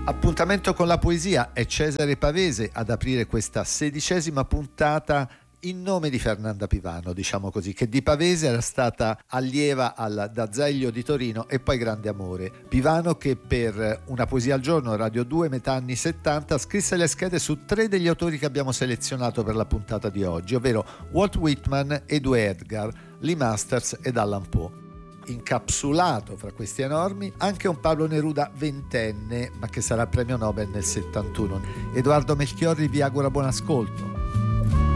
Appuntamento con la poesia, è Cesare Pavese ad aprire questa 16ª puntata in nome di Fernanda Pivano, diciamo così, che di Pavese era stata allieva al D'Azeglio di Torino e poi grande amore. Pivano che per Una poesia al giorno, Radio 2, metà anni 70, scrisse le schede su 3 degli autori che abbiamo selezionato per la puntata di oggi, ovvero Walt Whitman e Due Edgar, Lee Masters ed Allan Poe. Incapsulato fra questi enormi anche un Pablo Neruda ventenne, ma che sarà premio Nobel nel 71. Edoardo Melchiorri vi augura buon ascolto.